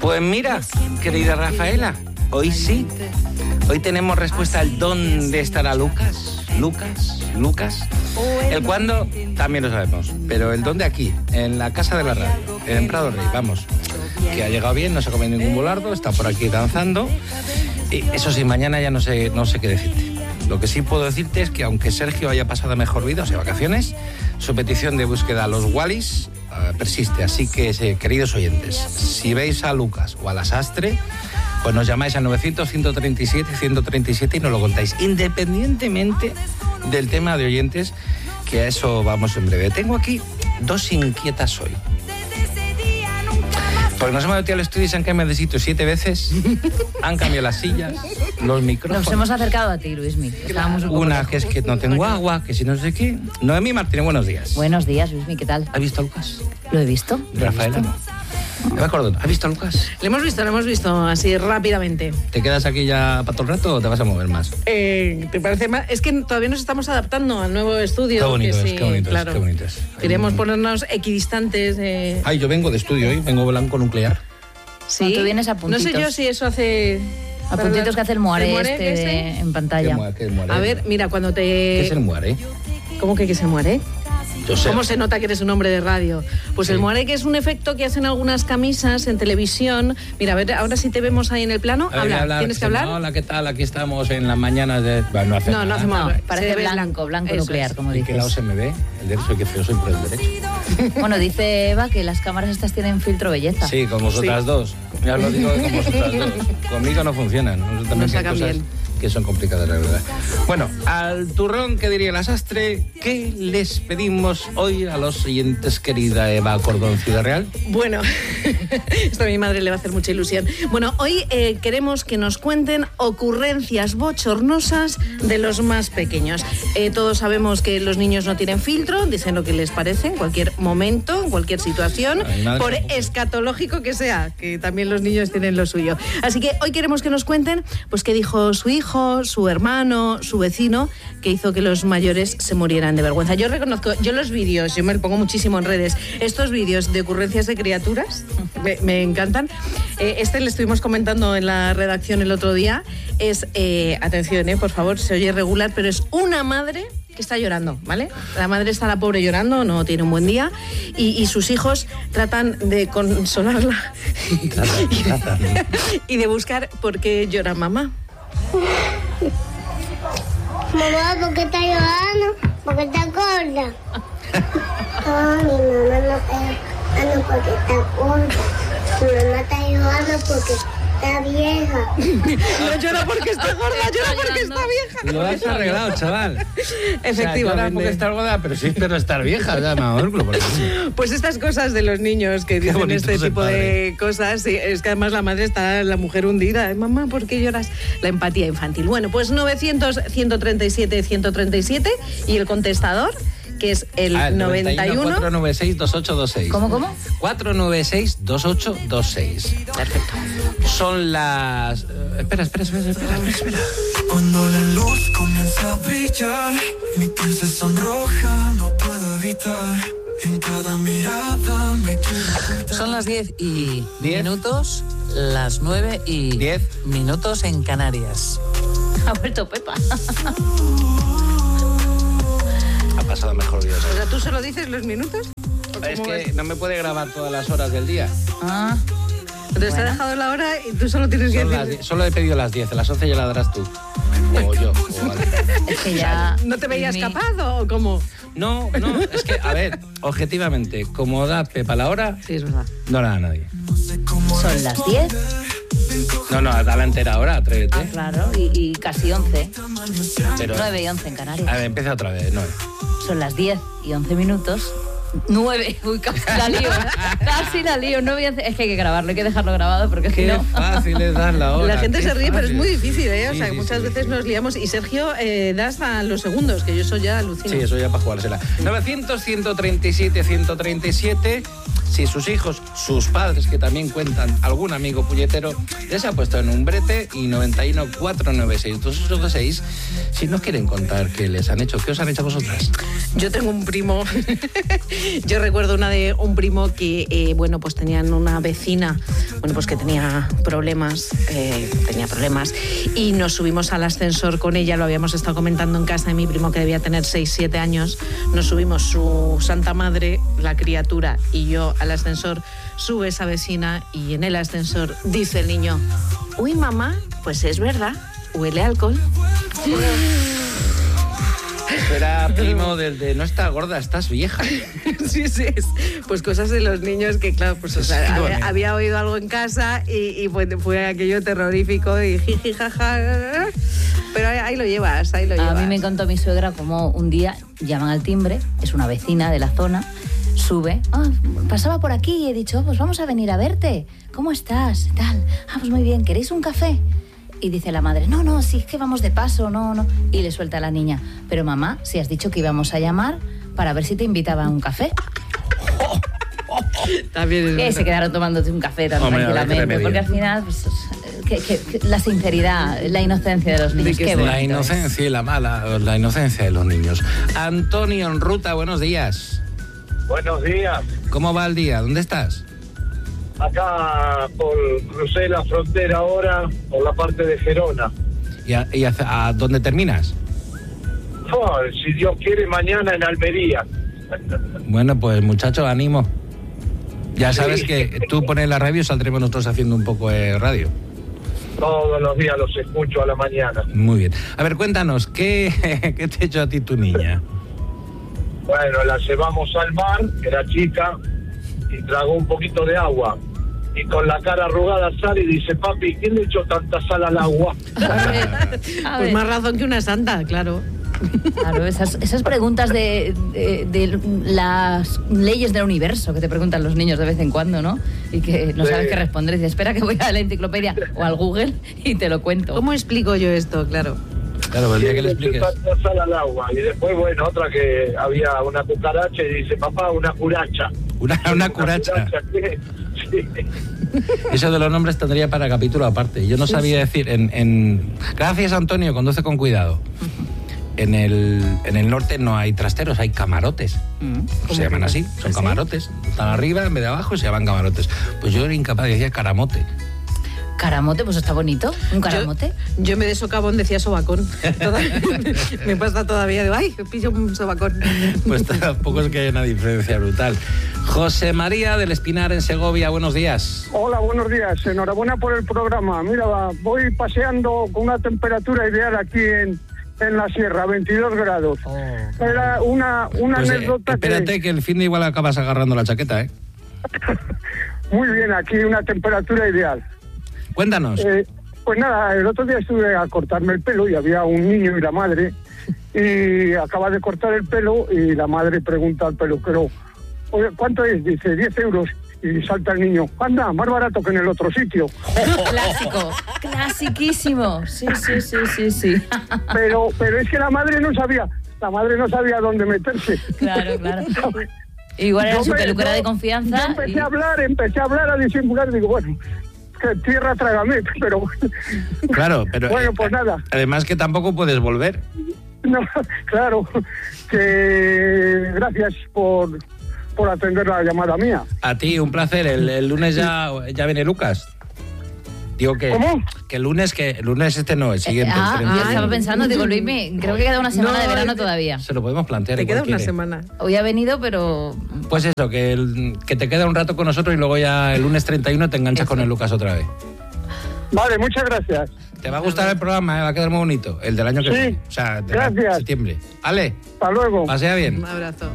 Pues mira, querida Rafaela, hoy sí. Hoy tenemos respuesta al dónde estará Lucas. Lucas. El cuándo también lo sabemos, pero el dónde aquí, en la casa de la radio, en Prado Rey, vamos. Que ha llegado bien, no se ha comido ningún volardo, está por aquí danzando. Y eso sí, mañana ya no sé qué decirte. Lo que sí puedo decirte es que aunque Sergio haya pasado mejor vida, o sea, vacaciones, su petición de búsqueda a los Wallis persiste. Así que, queridos oyentes, si veis a Lucas o a la Sastre, pues nos llamáis al 900-137-137 y nos lo contáis, independientemente del tema de oyentes, que a eso vamos en breve. Tengo aquí dos inquietas hoy. Porque nos hemos metido al estudio y se han cambiado de sitio 7 veces, han cambiado las sillas, los micrófonos. Nos hemos acercado a ti, Luismi. Una que es que no tengo agua, que si no sé qué. Noemí Martínez, buenos días. Buenos días, Luismi, ¿qué tal? ¿Has visto a Lucas? Lo he visto. Rafaela no. Me acuerdo, ¿has visto a Lucas? Lo hemos visto así rápidamente. ¿Te quedas aquí ya para todo el rato o te vas a mover más? ¿Te parece más? Es que todavía nos estamos adaptando al nuevo estudio. Qué bonito que es, sí, qué bonito claro. es, qué bonito es. Queríamos ponernos equidistantes. Ay, yo vengo de estudio hoy, vengo blanco nuclear. Sí. No, tú vienes a puntitos. No sé yo si eso hace... A puntitos que hace el muare en pantalla. ¿Qué muare? A ver, mira, cuando te... ¿Qué es el muare? ¿Cómo que se muere? Yo sé. ¿Cómo se nota que eres un hombre de radio? Pues sí. El moiré, que es un efecto que hacen algunas camisas en televisión. Mira, a ver, ahora si te vemos ahí en el plano, ¿tienes que hablar? Hola, ¿qué tal? Aquí estamos en las mañanas de... Bueno, no hacemos nada. Parece blanco nuclear, como dices. ¿En qué lado se me ve? El derecho, qué feo soy por el derecho. Bueno, dice Eva que las cámaras estas tienen filtro belleza. Sí, como vosotras dos. Ya os lo digo como vosotras dos. Conmigo no funcionan. Nos sacan bien. Que son complicadas, la verdad. Bueno, al turrón, que diría la Sastre, ¿qué les pedimos hoy a los oyentes, querida Eva Cordón, Ciudad Real? Bueno, esto a mi madre le va a hacer mucha ilusión. Bueno, hoy queremos que nos cuenten ocurrencias bochornosas de los más pequeños. Todos sabemos que los niños no tienen filtro, dicen lo que les parece en cualquier momento, en cualquier situación, por escatológico que sea, que también los niños tienen lo suyo. Así que hoy queremos que nos cuenten, pues, qué dijo su hijo, su hermano, su vecino, que hizo que los mayores se murieran de vergüenza. Yo reconozco, yo los vídeos, yo me lo pongo muchísimo en redes, estos vídeos de ocurrencias de criaturas, me encantan. Le estuvimos comentando en la redacción el otro día, es, atención, por favor, se oye regular, pero es una madre que está llorando, ¿vale? La madre está, la pobre, llorando, no tiene un buen día, y sus hijos tratan de consolarla y de buscar por qué llora mamá. Mamá, ¿por qué está llorando? Porque está gorda. Ay, mi mamá no está llorando porque está gorda. Mi mamá está llorando porque está vieja. No llora porque está gorda, llora porque está vieja. Lo has arreglado, chaval. Efectivamente. Llora porque está gorda, pero sí espero estar vieja. O sea, pues estas cosas de los niños que dicen este tipo de cosas, sí, es que además la madre está, la mujer hundida. Mamá, ¿por qué lloras? La empatía infantil. Bueno, pues 900-137-137 y el contestador, que es el 91 496-2826. ¿Cómo? 496-2826. Perfecto. Son las... Espera. Cuando la luz comienza a brillar, mi piel se sonroja, no puedo evitar. En cada mirada me quiero... Son las 10 y 10 minutos, las 9 y 10 minutos en Canarias. Ha vuelto Pepa. Ha pasado mejor Dios. O sea, ¿tú solo dices los minutos? Es que no me puede grabar todas las horas del día. Ah. Entonces te ha dejado la hora y tú solo tienes que decir... Solo he pedido las 10, a las 11 ya la darás tú. O yo. Es que ya... ¿No te veías capaz o cómo? No, es que, a ver, objetivamente, como da Pepa la hora... Sí, es verdad. No la da nadie. Son las 10. No, da la entera hora, atrévete. Ah, claro, y casi 11. Pero, 9 y 11 en Canarias. A ver, empieza otra vez, 9. Son las 10 y 11 minutos. 9, uy, casi la lío, 9 y 11. Es que hay que grabarlo, hay que dejarlo grabado porque si no... Qué fácil es dar la hora. La gente se ríe, fácil. pero es muy difícil, ¿eh? O sea, Sí, muchas veces nos liamos y Sergio da hasta los segundos, que yo eso ya alucino. Sí, eso ya para jugársela. 900-137-137. si sus hijos, sus padres, que también cuentan algún amigo puñetero, les ha puesto en un brete y 91 496 2826 si nos quieren contar qué les han hecho. ¿Qué os han hecho a vosotras? Yo tengo un primo, yo recuerdo una de un primo que, bueno, pues tenían una vecina, bueno, pues que tenía problemas y nos subimos al ascensor con ella, lo habíamos estado comentando en casa de mi primo que debía tener 6-7 años, nos subimos su santa madre, la criatura y yo al ascensor, sube esa vecina y en el ascensor dice el niño, uy mamá, pues es verdad, huele a alcohol. Era primo del de no está gorda, estás vieja. Sí, pues cosas de los niños que, claro, pues o sea, Sí, bueno. había oído algo en casa y fue aquello terrorífico y jiji, jaja. Pero ahí lo llevas, ahí lo llevas. A mí me contó mi suegra como un día llaman al timbre, es una vecina de la zona, sube, pasaba por aquí y he dicho, pues vamos a venir a verte, ¿cómo estás? Tal, pues muy bien, ¿queréis un café? Y dice la madre, no, sí es que vamos de paso, no. Y le suelta a la niña, pero mamá, si has dicho que íbamos a llamar para ver si te invitaba a un café. También es Se quedaron tomándote un café tan Hombre, tranquilamente, porque al final, pues, que la sinceridad, la inocencia de los niños, qué bonito La inocencia y la inocencia de los niños. Antonio en ruta, buenos días. Buenos días. ¿Cómo va el día? ¿Dónde estás? Acá crucé la frontera ahora por la parte de Gerona. ¿Y a dónde terminas? Si Dios quiere, mañana en Almería. Bueno, pues muchacho, ánimo. Ya sabes que tú pones la radio y saldremos nosotros haciendo un poco de radio. Todos los días los escucho a la mañana. Muy bien. A ver, cuéntanos, ¿qué te ha hecho a ti tu niña? Bueno, la llevamos al mar, era chica, y tragó un poquito de agua. Y con la cara arrugada sale y dice, papi, ¿quién le echó tanta sal al agua? Pues más razón que una santa, claro. Claro, esas preguntas de las leyes del universo que te preguntan los niños de vez en cuando, ¿no? Y que no sabes qué responder. Dices, espera que voy a la enciclopedia o al Google y te lo cuento. ¿Cómo explico yo esto? Claro. Claro, el día que le expliques. Tanta sal al agua. Y después, bueno, otra que había una cucaracha y dice, papá, una curacha. Una curacha. Sí. Eso de los nombres tendría para capítulo aparte. Yo no sabía decir Gracias, Antonio, conduce con cuidado. En el norte no hay trasteros, hay camarotes. Se llaman así, son camarotes. Están arriba en vez de abajo y se llaman camarotes. Pues yo era incapaz, decía caramote. Caramote, pues está bonito, un caramote. Yo me de socavón decía sobacón. Me pasa todavía de, ay, pillo un sobacón. Pues tampoco es que haya una diferencia brutal. José María del Espinar en Segovia, buenos días. Hola, buenos días. Enhorabuena por el programa. Mira, voy paseando con una temperatura ideal aquí en la sierra, 22 grados. Era una Pues, anécdota espérate que el fin de igual acabas agarrando la chaqueta, ¿eh? Muy bien, aquí una temperatura ideal. Cuéntanos. Pues nada, el otro día estuve a cortarme el pelo y había un niño y la madre y acaba de cortar el pelo y la madre pregunta al peluquero, oye, ¿cuánto es? Dice, 10 euros. Y salta el niño, anda, más barato que en el otro sitio. Clásico, clasiquísimo. Sí. Pero es que la madre no sabía dónde meterse. Claro. Igual era su peluquera de confianza. Yo empecé a hablar, a disimular, digo, bueno, que tierra trágame, pero... Claro, pero... Bueno, pues nada. Además que tampoco puedes volver. No, claro, que gracias por atender la llamada mía. A ti, un placer. El lunes ya viene Lucas. Digo que... ¿Cómo? Que el lunes este no, el siguiente. el 31. Yo estaba pensando, digo, Luismi, creo que queda una semana de verano todavía. Se lo podemos plantear. Te queda igual una quiere. semana. Hoy ha venido, pero... Pues eso, que te queda un rato con nosotros y luego ya el lunes 31 te enganchas con el Lucas otra vez. Vale, muchas gracias. Te va a gustar el programa, va a quedar muy bonito. El del año que viene. O sea, gracias. Septiembre. Ale, Hasta luego. pasea bien. Un abrazo.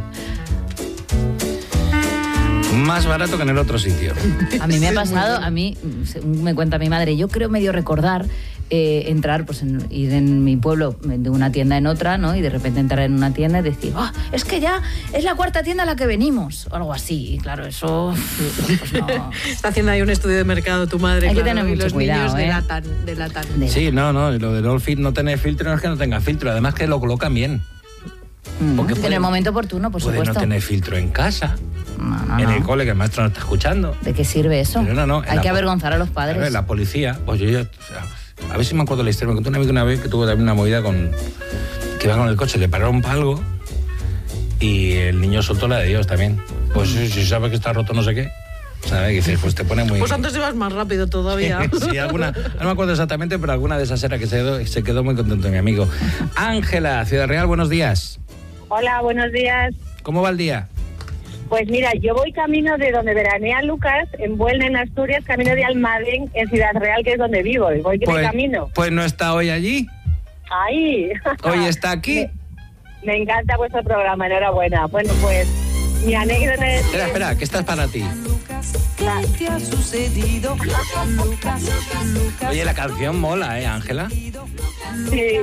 Más barato que en el otro sitio. A mí me ha pasado, según me cuenta mi madre, yo creo medio recordar entrar, pues ir en mi pueblo de una tienda en otra, ¿no? Y de repente entrar en una tienda y decir, es que ya es la cuarta tienda a la que venimos, o algo así. Y claro, eso... Pues no. Está haciendo ahí un estudio de mercado tu madre. Hay que claro, tener y mucho los cuidado, niños ¿eh? delatan. Sí, no, y lo de no tener filtro no es que no tenga filtro, además que lo colocan bien. Porque en el momento oportuno, por puede supuesto. no tener filtro en casa. en el cole, que el maestro no está escuchando. ¿De qué sirve eso? Pero no, Hay que avergonzar a los padres. Claro, la policía, pues yo ya... A ver si me acuerdo la historia. Me contó un amigo una vez que tuvo también una movida con... Que iba con el coche, le pararon para algo y el niño soltó la de Dios también. Pues si sabes que está roto no sé qué, ¿sabes? Y dices, pues te pone muy... Pues antes ibas más rápido todavía. Sí, alguna, no me acuerdo exactamente, pero alguna de esas era que se quedó muy contento mi amigo. Ángela, Ciudad Real, buenos días. Hola, buenos días. ¿Cómo va el día? Pues mira, yo voy camino de donde veranea Lucas, en Buelna, en Asturias, camino de Almadén, en Ciudad Real, que es donde vivo. Y voy de camino. Pues no está hoy allí. Ahí. Hoy está aquí. Me encanta vuestro programa, enhorabuena. Bueno, pues mi anécdota es... Espera, que esta es para ti. ¿Qué ha sucedido? Oye, la canción mola, Ángela. Sí.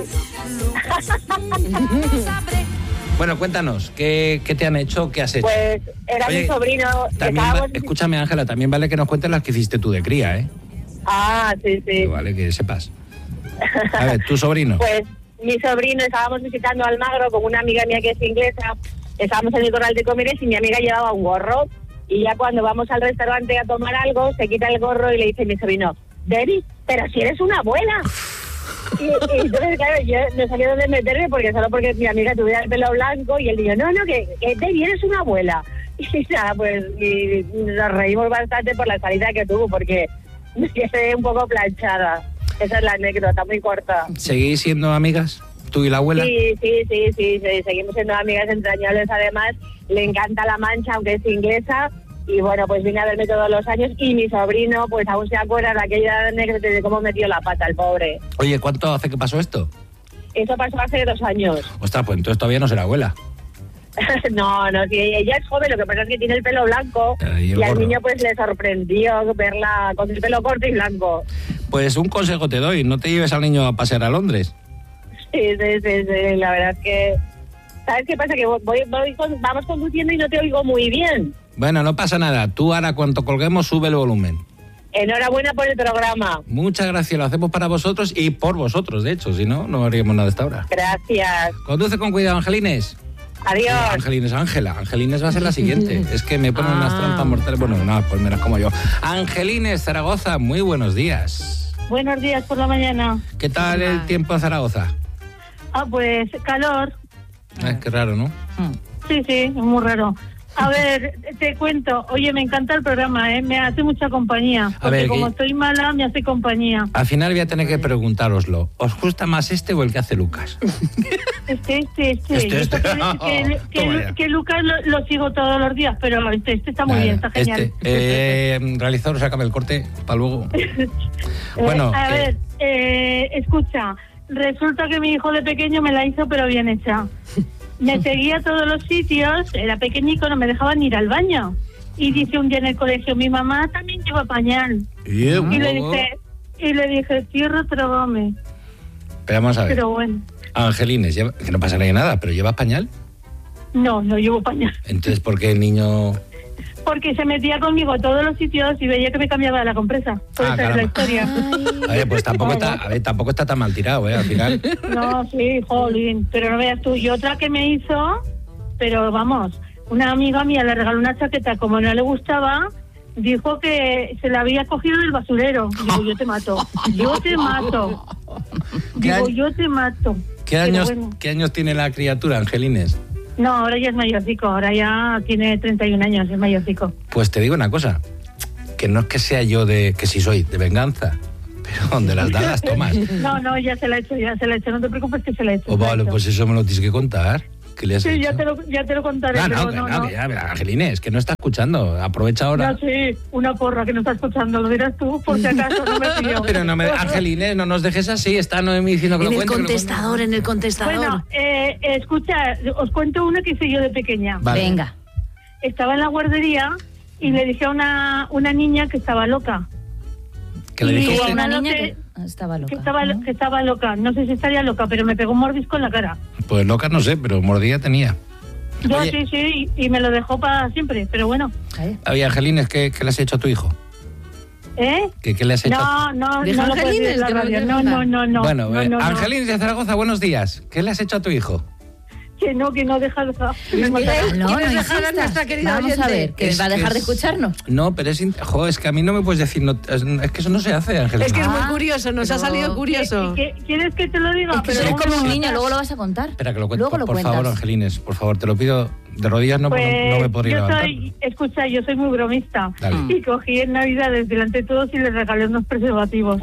Bueno, cuéntanos, ¿qué te han hecho? ¿Qué has hecho? Pues era mi sobrino. También escúchame, Ángela, también vale que nos cuentes las que hiciste tú de cría, ¿eh? Ah, sí, sí. Vale, que sepas. A ver, ¿tu sobrino? Pues mi sobrino, estábamos visitando Almagro con una amiga mía que es inglesa. Estábamos en el Corral de Comires y mi amiga llevaba un gorro. Y ya cuando vamos al restaurante a tomar algo, se quita el gorro y le dice a mi sobrino, Debbie, pero si eres una abuela. Y entonces, claro, yo no sabía dónde meterme solo porque mi amiga tuviera el pelo blanco y él dijo, no, que Debbie, eres una abuela. Y nada, pues y nos reímos bastante por la salida que tuvo, porque me quedé un poco planchada. Esa es la anécdota, muy corta. ¿Seguís siendo amigas, tú y la abuela? Sí, seguimos siendo amigas entrañables. Además, le encanta La Mancha, aunque es inglesa. Y bueno, pues vine a verme todos los años y mi sobrino pues aún se acuerda de aquella anécdota de cómo metió la pata el pobre. Oye, ¿cuánto hace que pasó esto? Eso pasó hace 2 años. Ostras, pues entonces todavía no será abuela. No, sí, ella es joven, lo que pasa es que tiene el pelo blanco y al niño pues le sorprendió verla con el pelo corto y blanco. Pues un consejo te doy, no te lleves al niño a pasear a Londres. Sí, la verdad es que... ¿Sabes qué pasa? Que vamos conduciendo y no te oigo muy bien. Bueno, no pasa nada. Tú ahora, cuando colguemos, sube el volumen. Enhorabuena por el programa. Muchas gracias. Lo hacemos para vosotros y por vosotros, de hecho. Si no, no haríamos nada esta hora. Gracias. Conduce con cuidado, Angelines. Adiós. Angelines, Ángela. Angelines va a ser la siguiente. Es que me ponen unas trampas mortales. Bueno, no, pues miras como yo. Angelines, Zaragoza, muy buenos días. Buenos días por la mañana. ¿Qué tal el tiempo en Zaragoza? Pues calor. Qué raro, ¿no? Sí, es muy raro. A ver, te cuento. Oye, me encanta el programa, me hace mucha compañía. Porque como estoy mala, me hace compañía. Al final voy a tener que preguntároslo. ¿Os gusta más este o el que hace Lucas? Este. Que Lucas lo sigo todos los días, pero este está muy bien, está genial. Realizador, sácame el corte para luego. Bueno, a ver, escucha. Resulta que mi hijo de pequeño me la hizo, pero bien hecha. Me seguía a todos los sitios, era pequeñico, no me dejaban ir al baño. Y dice un día en el colegio, mi mamá también lleva pañal. Y le dije, tierra, trágame. Pero vamos a ver. Pero bueno. Angelines, que no pasaría nada, pero ¿llevas pañal? No llevo pañal. Entonces, ¿por qué el niño...? Porque se metía conmigo a todos los sitios y veía que me cambiaba la compresa. Esa es la historia. A ver, pues tampoco está tan mal tirado, al final. No, sí, jolín, pero no veas tú. Y otra que me hizo, pero vamos, una amiga mía le regaló una chaqueta, como no le gustaba, dijo que se la había cogido del basurero. Digo, yo te mato. ¿Qué años tiene la criatura, Angelines? No, ahora ya es mayorcico, ahora ya tiene 31 años, es mayorcico. Pues te digo una cosa, que no es que sea yo que si soy de venganza, pero donde las da las tomas. No, ya se la he hecho, no te preocupes que se la he hecho. Vale, pues eso me lo tienes que contar. ¿Qué le has hecho? Ya te lo contaré. Angelines, que no está escuchando, aprovecha ahora. No, sí, una porra que no está escuchando, lo dirás tú, por si acaso no me fío. Pero Angelines, no nos dejes así, está Noemí diciendo que lo cuente. En el contestador. Bueno, escucha, os cuento una que hice yo de pequeña. Vale. Venga. Estaba en la guardería y le dije a una niña que estaba loca. ¿Qué le dijiste? A una niña que estaba loca. Que estaba loca, no sé si estaría loca, pero me pegó un mordisco en la cara. Pues loca no sé, pero mordida tenía. Oye, sí, y me lo dejó para siempre, pero bueno. Oye, Angelines, ¿qué le has hecho a tu hijo? ¿Qué le has hecho? No lo puedes decir en la radio. No. Bueno, Angelines de Zaragoza, buenos días. ¿Qué le has hecho a tu hijo? Que no, deja. No ¿Quieres dejar a insistas. nuestra querida Vamos a oyente? ver, que Es va a dejar que de es- escucharnos. No, pero es que a mí no me puedes decir... No, es que eso no se hace, Angelina. Es que es muy Ah, curioso, nos ha pero- salido curioso. ¿Quieres que te lo diga? Es que Pero eres luego como un me niño, matas. luego lo vas a contar. Espera, que lo cuento. Luego lo Por cuentas. favor, Angelines, por favor, te lo pido de rodillas, no, Pues, no me podría yo levantar. Escucha, yo soy muy bromista. Dale. Y cogí en Navidades delante de todos y les regalé unos preservativos.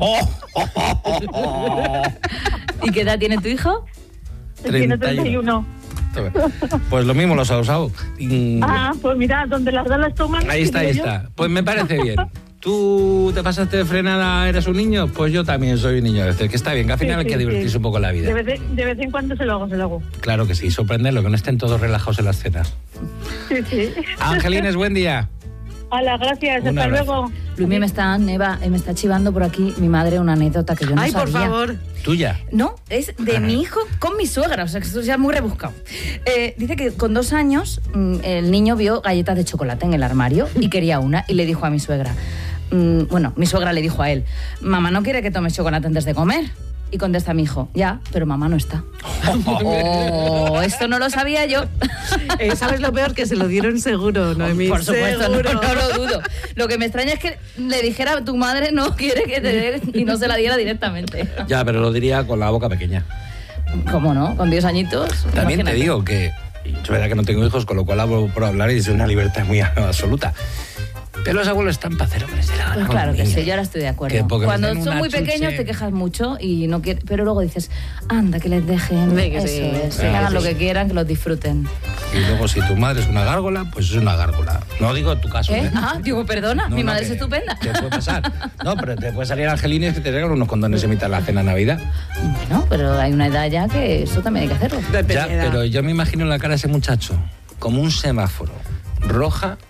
¿Y qué edad tiene tu hijo? Tiene 31. 31. Pues lo mismo los ha usado. Ah, pues mira, donde las da las toman. Ahí está, ahí digo yo. está. Pues me parece bien. ¿Tú te pasaste de frenada, eres un niño? Pues yo también soy un niño a veces, que está bien, que al final hay Sí, que sí, divertirse sí. un poco en la vida. De vez en cuando se lo hago. Claro que sí, sorprenderlo, que no estén todos relajados en las cenas. Sí. Angelines, buen día. Hola, gracias. Un Hasta abrazo. luego. Luis me está chivando por aquí mi madre una anécdota que yo no Ay, sabía. por favor. ¿Tuya? No, es de mi hijo con mi suegra, o sea que esto ya es muy rebuscado. Dice que con 2 años el niño vio galletas de chocolate en el armario y quería una y le dijo a mi suegra, bueno, mi suegra le dijo a él, mamá no quiere que tomes chocolate antes de comer. Y contesta mi hijo, ya, pero mamá no está. Oh, esto no lo sabía yo. ¿Sabes lo peor? Que se lo dieron seguro, Noemí. Por supuesto, no, seguro. no lo dudo. Lo que me extraña es que le dijera, tu madre no quiere que te dé y no se la diera directamente. Ya, pero lo diría con la boca pequeña. ¿Cómo no? Con 10 añitos. También imagínate. te digo que es verdad que no tengo hijos, con lo cual hablo por hablar y es una libertad muy absoluta. Pero los abuelos están para hacer lo que les dé la gana. Pues claro que niños. sí, yo ahora estoy de acuerdo. Que porque Cuando les den son una muy pequeños chuche. te quejas mucho y no quieres, pero luego dices, anda, que les dejen. Ve que eso sí. es, que Claro, hagan lo sí. que quieran, que los disfruten. Y luego si tu madre es una gárgola, pues es una gárgola. No digo en tu caso, ¿eh? Ah, digo, perdona, No, mi no, madre que- es estupenda. ¿Qué puede pasar? No, pero te puede salir Angelines que te regalan unos condones en mitad de la cena de Navidad. Bueno, pero hay una edad ya que eso también hay que hacerlo. Ya, pero yo me imagino la cara de ese muchacho como un semáforo. Roja.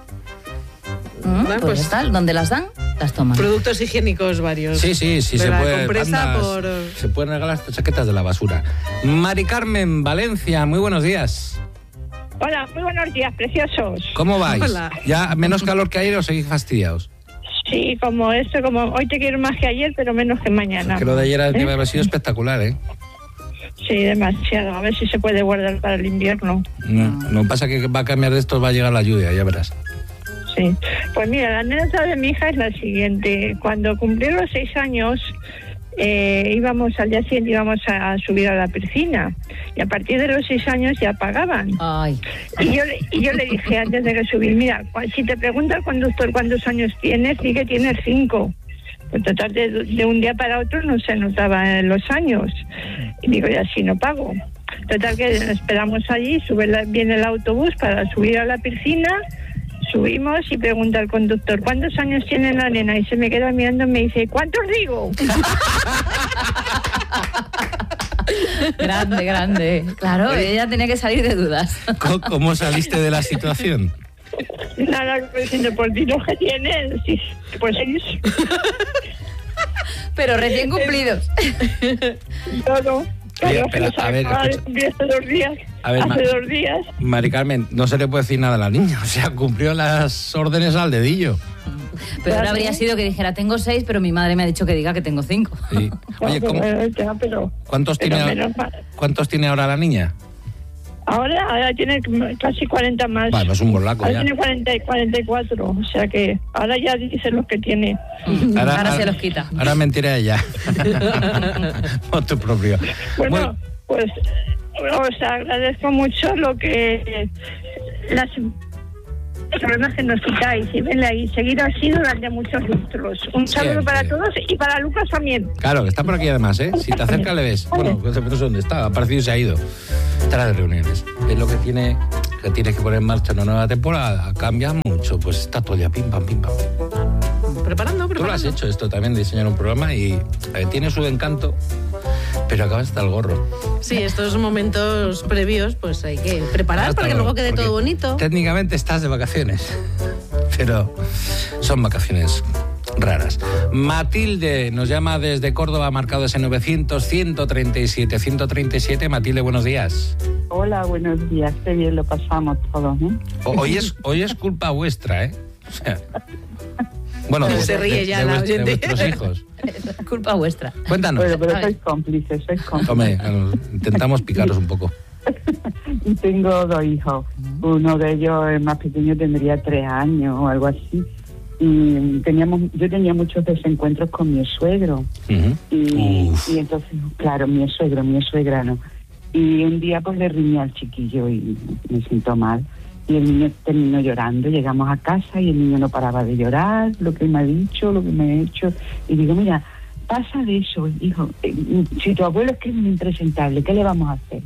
Pues, pues- tal, donde las dan, las toman. Productos higiénicos varios. Sí, De se la puede. compresa bandas, por... Se pueden regalar estas chaquetas de la basura. Mari Carmen, Valencia, muy buenos días. Hola, muy buenos días, preciosos. ¿Cómo vais? Hola. ¿Ya menos calor que ayer o seguís fastidiados? Sí, como hoy te quiero más que ayer, pero menos que mañana. Que lo de ayer debe haber sido espectacular, ¿eh? Sí, demasiado. A ver si se puede guardar para el invierno. No, lo que pasa es que va a cambiar de esto, va a llegar la lluvia, ya verás. Sí. Pues mira, la anécdota de mi hija es la siguiente. Cuando cumplió los 6 años, al día siguiente íbamos a subir a la piscina. Y a partir de los 6 años ya pagaban. Ay. Y yo le dije antes de que subir, mira, si te pregunta el conductor cuántos años tienes, di que tienes 5. Pues total, de un día para otro no se notaban los años. Y digo, y así no pago. Total, que esperamos allí, viene el autobús para subir a la piscina. Subimos y pregunta al conductor, ¿cuántos años tiene la nena? Y se me queda mirando y me dice, ¿cuántos digo? Grande, grande. Claro, ella tenía que salir de dudas. ¿Cómo saliste de la situación? Nada, diciendo, por ti lo que tienes, sí, pues 6. Pero recién cumplidos. Todo. Oye, Claro, pero, que a ver, acaba de escucha. cumplir hace 2 días. A ver, hace 2 días. Mari Carmen, no se le puede decir nada a la niña. O sea, cumplió las órdenes al dedillo. Pero ahora habría sido que dijera, tengo 6, pero mi madre me ha dicho que diga que tengo 5. Sí. Oye, ¿cuántos tiene ahora la niña? Ahora tiene casi 40 más. Vale, es un bolaco Ahora ya. tiene 40 y 44. O sea que ahora ya dice los que tiene. Ahora se los quita. Ahora mentiré ella. Otro propio. Bueno, pues os agradezco mucho las problemas que nos quitáis y seguir así durante muchos lustros. Un saludo Siempre. para todos y para Lucas también. Claro, que está por aquí además, ¿eh? Si te acercas le ves. Bueno, no sé dónde está, ha aparecido y se ha ido. Estará de reuniones. Es lo que tienes que poner en marcha una nueva temporada. Cambia mucho, pues está todo ya pim pam, pim pam. Preparando. Tú lo has hecho esto también, diseñar un programa y tiene su encanto, pero acaba hasta el gorro. Sí, estos momentos previos, pues hay que preparar para que luego quede todo bonito. Técnicamente estás de vacaciones, pero son vacaciones raras. Matilde nos llama desde Córdoba, marcado ese 900-137. 137, Matilde, buenos días. Hola, buenos días. Qué bien lo pasamos todos, ¿eh? Hoy es culpa vuestra, ¿eh? O sea, bueno, Se ríe ya la de oyente. vuestros hijos. Culpa vuestra. Cuéntanos. Pero sois cómplices, Hombre, intentamos picaros un poco. Y tengo 2 hijos. Uno de ellos, el más pequeño, tendría 3 años o algo así. Y yo tenía muchos desencuentros con mi suegro. Y entonces, claro, mi suegra no. Y un día pues le riñé al chiquillo y me siento mal. Y el niño terminó llorando. Llegamos a casa y el niño no paraba de llorar, lo que me ha dicho, lo que me ha hecho. Y digo, mira, pasa de eso, hijo. Si tu abuelo es que es un impresentable, ¿qué le vamos a hacer?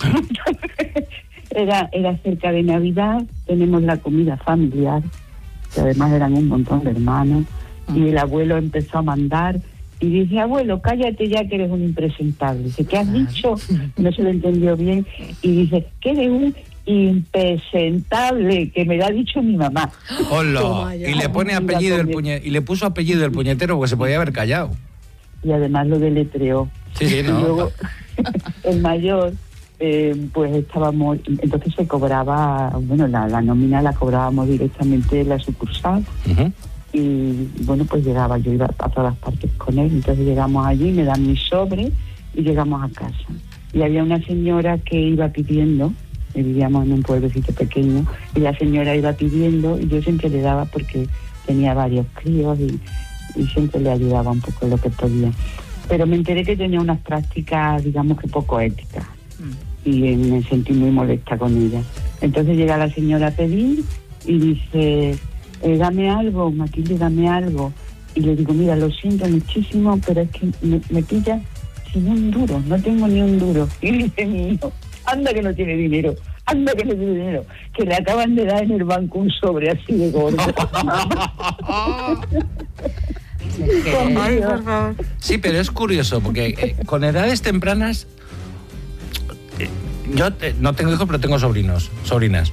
Era cerca de Navidad, tenemos la comida familiar, que además eran un montón de hermanos, y el abuelo empezó a mandar y dice, abuelo, cállate ya que eres un impresentable. Dice, ¿qué has dicho? No se lo entendió bien y dice, que eres un impresentable, que me lo ha dicho mi mamá. Hola. Y le pone apellido y le puso apellido el puñetero porque se podía haber callado. Y además lo deletreó. Sí, ¿no? Y luego el mayor, pues estábamos, entonces se cobraba, bueno, la nómina la cobrábamos directamente en la sucursal. Y bueno, pues llegaba, yo iba a todas partes con él, entonces llegamos allí, me dan mi sobre y llegamos a casa. Y había una señora que iba pidiendo, vivíamos en un pueblecito pequeño, y la señora iba pidiendo y yo siempre le daba porque tenía varios críos y siempre le ayudaba un poco en lo que podía. Pero me enteré que tenía unas prácticas, digamos que poco éticas, y me sentí muy molesta con ella. Entonces llega la señora a pedir y dice, dame algo, Matilde, dame algo. Y le digo, mira, lo siento muchísimo, pero es que me pilla sin un duro, no tengo ni un duro. Y dice mi hijo, anda que no tiene dinero, que le acaban de dar en el banco un sobre así de gordo. Sí, pero es curioso, porque con edades tempranas, yo no tengo hijos, pero tengo sobrinas.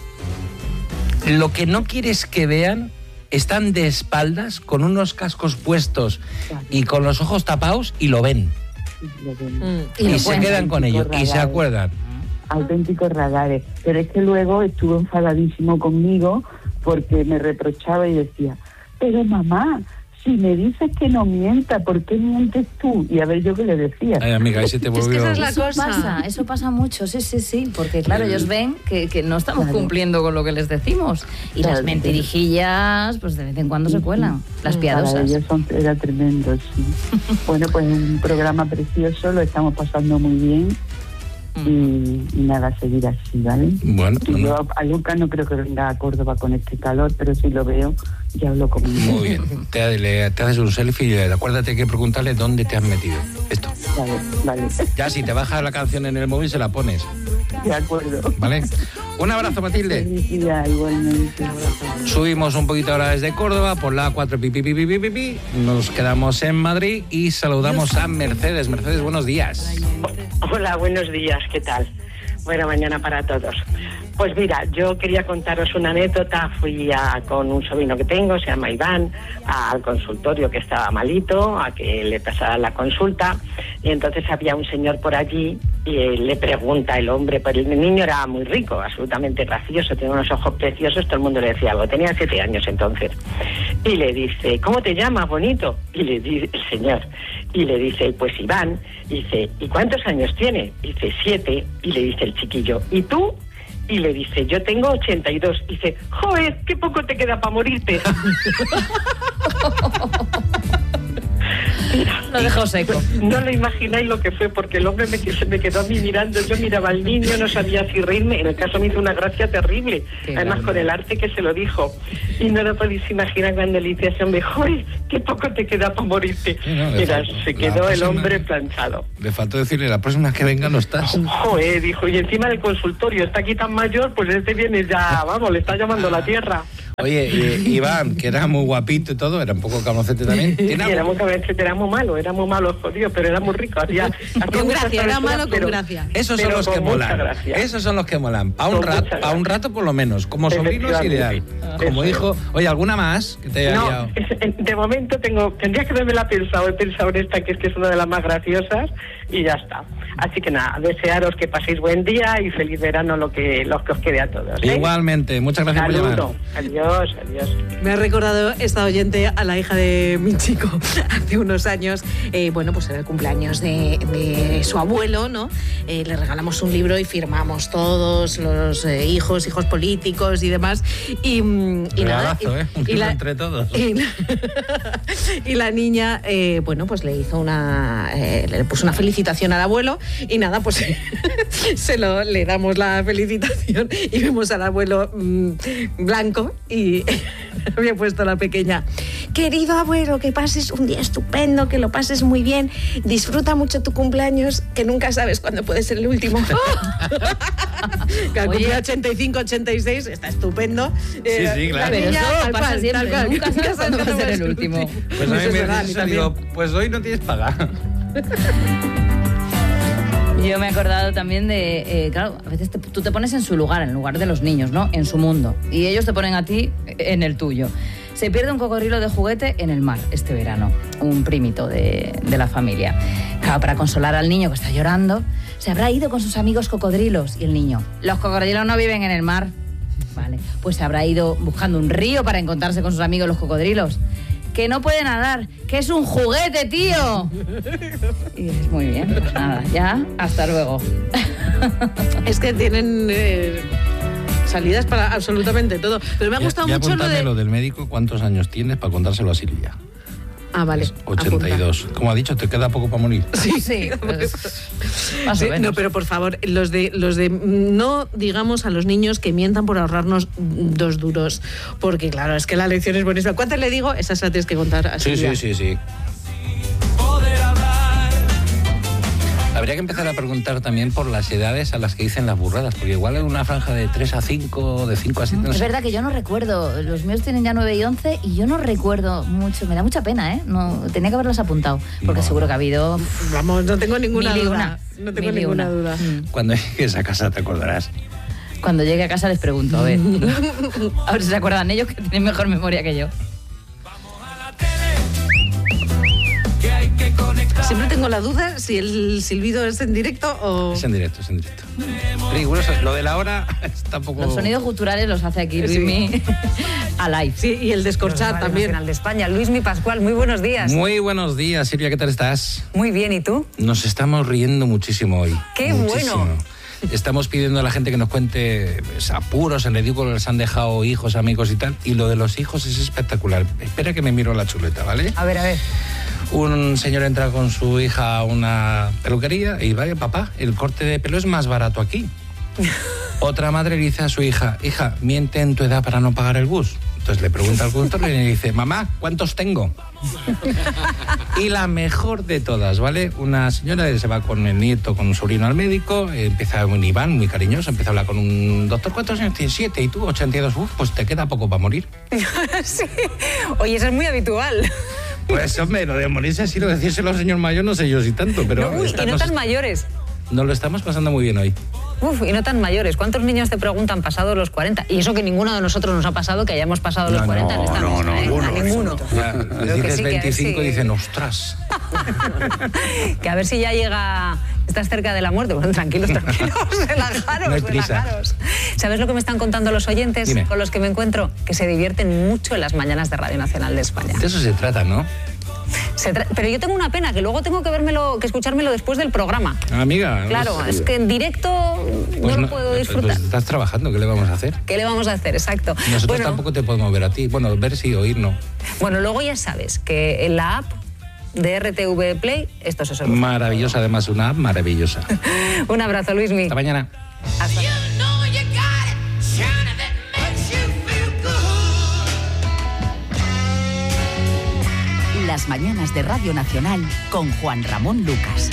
Lo que no quieres que vean, están de espaldas, con unos cascos puestos y con los ojos tapados, y lo ven. Y se quedan con ellos, y se acuerdan. Auténticos radares. Pero es que luego estuvo enfadadísimo conmigo porque me reprochaba y decía, pero mamá, si me dices que no mienta, ¿por qué mientes tú? Y a ver yo qué le decía. Ay, amiga, ahí se te volvió... Es que esa es la cosa. Eso pasa mucho, sí, porque claro, ellos ven que no estamos cumpliendo con lo que les decimos. Y las mentirijillas, pues de vez en cuando se cuelan, las piadosas. Para ellos era tremendo, sí. Bueno, pues un programa precioso, lo estamos pasando muy bien. Y nada, seguir así, ¿vale? Bueno, yo a Lucas no creo que venga a Córdoba con este calor, pero si lo veo, ya hablo con él. Muy bien, te haces un selfie y acuérdate que preguntarle dónde te has metido. Esto. Vale. Ya, si te bajas la canción en el móvil, se la pones. De acuerdo. ¿Vale? Un abrazo, Matilde. Felicidad, igualmente. Subimos un poquito ahora desde Córdoba por la A4 Nos quedamos en Madrid y saludamos a Mercedes. Mercedes, buenos días. Hola, buenos días, ¿qué tal? Buena mañana para todos. Pues mira, yo quería contaros una anécdota. Fui con un sobrino que tengo, se llama Iván, al consultorio que estaba malito, a que le pasara la consulta, y entonces había un señor por allí y le pregunta el hombre, pues el niño era muy rico, absolutamente gracioso, tenía unos ojos preciosos, todo el mundo le decía algo, tenía 7 años entonces, y le dice, ¿cómo te llamas, bonito? Y le dice el señor, y le dice, pues Iván, y dice, ¿y cuántos años tiene? Y dice, 7, y le dice el chiquillo, ¿y tú? Y le dice, yo tengo 82. Y dice, joder, qué poco te queda para morirte. Lo dejó seco. No lo imagináis lo que fue, porque el hombre se me quedó a mí mirando. Yo miraba al niño, no sabía si reírme. En el caso me hizo una gracia terrible. Además, con el arte que se lo dijo. Y no lo podéis imaginar cuando le dice a ese hombre, joder, qué poco te queda para morirte. Mira, se quedó el hombre planchado. Le faltó decirle, la próxima que venga no estás. Joder, dijo, y encima del consultorio, está aquí tan mayor, pues este viene ya, vamos, le está llamando la tierra. Oye, Iván, que era muy guapito y todo, era un poco camocete también. Sí, era muy cabecete, era muy malo, jodido, pero era muy rico. Hacía con gracia, era malo con gracia. Esos son los que molan. Esos son los que molan. A un rato por lo menos. Como sobrino es ideal. Como hijo. Oye, ¿alguna más que te haya liado? De momento tendría que haberme la pensado. He pensado en esta, que es una de las más graciosas, y ya está. Así que nada, desearos que paséis buen día y feliz verano lo que os quede a todos. Igualmente, muchas gracias por llamar. Adiós, adiós. Me ha recordado esta oyente a la hija de mi chico hace unos años. Bueno, pues era el cumpleaños de su abuelo, ¿no? Le regalamos un libro y firmamos todos los hijos políticos y demás. Y nada. Un libro entre todos. Y la niña, bueno, pues le hizo le puso una felicitación al abuelo y nada, pues le damos la felicitación y vemos al abuelo blanco y había puesto la pequeña: querido abuelo, que pases un día estupendo, que lo pases muy bien, disfruta mucho tu cumpleaños, que nunca sabes cuándo puede ser el último. Que al cumplir 85, 86 está estupendo. Sí, claro. Pero eso pasa siempre, nunca sabes cuándo va a ser el último. Pues a mí me digo, pues hoy no tienes paga. Yo me he acordado también de, claro, a veces tú te pones en su lugar, en lugar de los niños, ¿no? En su mundo. Y ellos te ponen a ti en el tuyo. Se pierde un cocodrilo de juguete en el mar este verano, un primito de la familia. Claro, para consolar al niño que está llorando, se habrá ido con sus amigos cocodrilos. Y el niño: los cocodrilos no viven en el mar. Vale, pues se habrá ido buscando un río para encontrarse con sus amigos los cocodrilos. Que no puede nadar, que es un juguete, tío. Y dices, muy bien, pues nada, ya, hasta luego. Es que tienen salidas para absolutamente todo. Pero me ha gustado mucho lo del médico. ¿Cuántos años tienes para contárselo a Silvia? Ah, vale. 82. Apunta. Como ha dicho, te queda poco para morir. Sí. Pues, sí, no, pero por favor, los de no digamos a los niños que mientan por ahorrarnos 2 duros, porque claro, es que la lección es buenísima. ¿Cuántas le digo? Esas la tienes que contar a Silvia. Sí. Habría que empezar a preguntar también por las edades a las que dicen las burradas, porque igual en una franja de 3 a 5, de 5 a 7... No es sé. verdad que yo no recuerdo. Los míos tienen ya 9 y 11 y yo no recuerdo mucho. Me da mucha pena, ¿eh? No, tenía que haberlos apuntado, porque seguro que ha habido... Vamos, no tengo ninguna duda. No tengo ninguna duda. Cuando llegues a casa te acordarás. Cuando llegue a casa les pregunto, a ver si se acuerdan ellos, que tienen mejor memoria que yo. Siempre tengo la duda si el silbido es en directo o... Es en directo. Riguroso. Lo de la hora está un poco... Los sonidos guturales los hace aquí Luismi a live. Sí, y el descorchar también. Nacional de España. Luismi Pascual, muy buenos días. Muy buenos días, Silvia, ¿qué tal estás? Muy bien, ¿y tú? Nos estamos riendo muchísimo hoy. ¡Qué muchísimo. bueno! Estamos pidiendo a la gente que nos cuente apuros, en ridículo, les han dejado hijos, amigos y tal. Y lo de los hijos es espectacular. Espera que me miro la chuleta, ¿vale? A ver. Un señor entra con su hija a una peluquería y vaya, papá, el corte de pelo es más barato aquí. Otra madre le dice a su hija: hija, miente en tu edad para no pagar el bus. Entonces le pregunta al conductor y le dice: mamá, ¿cuántos tengo? Y la mejor de todas, ¿vale? Una señora se va con el nieto, con un sobrino al médico, empieza un Iván muy cariñoso, empieza a hablar con un doctor: ¿cuántos años tienes? 7, ¿y tú? 82. Pues te queda poco para morir. Sí. Oye, eso es muy habitual. Pues hombre, lo de morirse así, lo decírselo al señor mayor, no sé yo si tanto, pero... No, y no tan mayores. Nos lo estamos pasando muy bien hoy. Y no tan mayores. ¿Cuántos niños te preguntan pasado los 40? Y eso que ninguno de nosotros nos ha pasado, que hayamos pasado los 40 en esta mesa, ¿eh? A ninguno. Les dices 25 y dicen: ostras. Que a ver si ya estás cerca de la muerte. Bueno, tranquilos, relajaros, no hay prisa. Relajaros. ¿Sabes lo que me están contando los oyentes? Dime. Con los que me encuentro? Que se divierten mucho en las mañanas de Radio Nacional de España. De eso se trata, ¿no? Pero yo tengo una pena, que luego tengo que escuchármelo después del programa. Amiga. Claro, es que en directo no lo puedo disfrutar. Pues estás trabajando, ¿qué le vamos a hacer? ¿Qué le vamos a hacer? Exacto. Nosotros tampoco te podemos ver a ti. Bueno, ver sí, oír no. Bueno, luego ya sabes que en la app de RTV Play esto se soluciona. Maravillosa, además, una app maravillosa. Un abrazo, Luismi. Hasta mañana. Hasta. Las mañanas de Radio Nacional con Juan Ramón Lucas.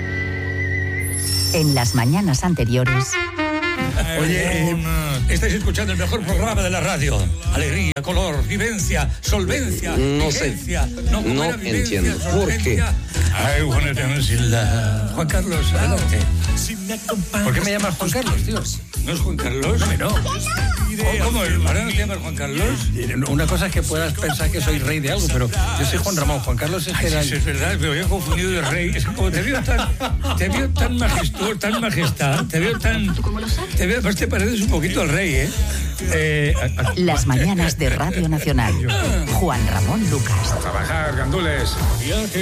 En las mañanas anteriores... Oye, estáis escuchando el mejor programa de la radio. Alegría, color, vivencia, solvencia, no vigencia, sé, no entiendo por qué I wanna dance in love. Juan Carlos, adelante. ¿Por qué me llamas Juan Carlos, tío? ¿No es Juan Carlos? No. ¿Cómo? ¿Ahora no te llamas Juan Carlos? Una cosa es que puedas pensar que soy rey de algo, pero yo soy Juan Ramón. Juan Carlos es que Sí, es verdad, pero yo he confundido de rey. Es que como te veo tan majestuoso, tan majestad, te veo, además te pareces un poquito al rey, ¿eh? Las mañanas de Radio Nacional. Juan Ramón Lucas. Trabajar, gandules.